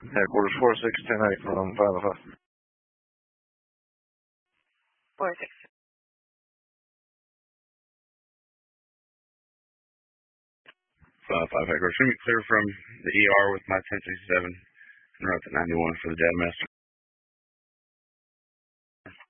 Headquarters 4610 from 505. 46. 5 headquarters. Should be clear from the ER with my 1067 and route to 91 for the data master.